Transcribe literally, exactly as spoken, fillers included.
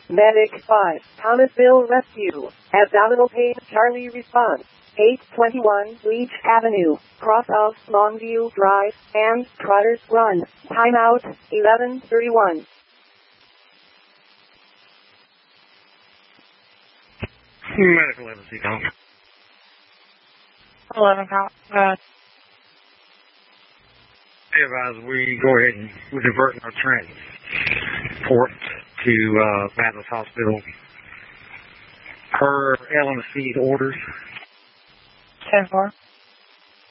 Medic five, Thomasville Rescue. Abdominal pain, Charlie response. eight twenty-one Leach Avenue, cross of Longview Drive, and Trotters Run. Timeout, eleven thirty-one. Medical emergency call. eleven call. Uh, advise we go ahead and we're diverting our transport to uh, Madras Hospital per L M C's orders. ten four.